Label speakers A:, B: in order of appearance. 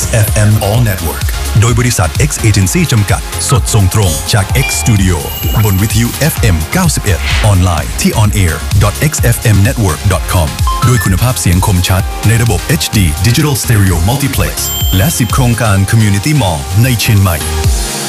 A: XFM All Network โดยบริษัท X Agency จำกัดสดส่งตรงจาก X Studio บนวิทยุ FM 91 ออนไลน์ที่ onair.xfmnetwork.com ด้วยคุณภาพเสียงคมชัดในระบบ HD Digital Stereo Multiplex และ 10 โครงการ Community Mall ในเชียงใหม่